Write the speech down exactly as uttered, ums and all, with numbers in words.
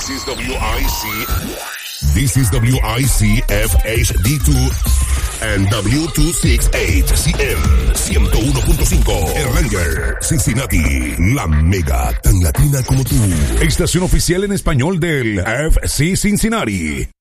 This is W I C. This is W I C F H D two and W two sixty-eight C M ciento uno punto cinco. El Ranger, Cincinnati, la mega tan latina como tú. Estación oficial en español del F C Cincinnati.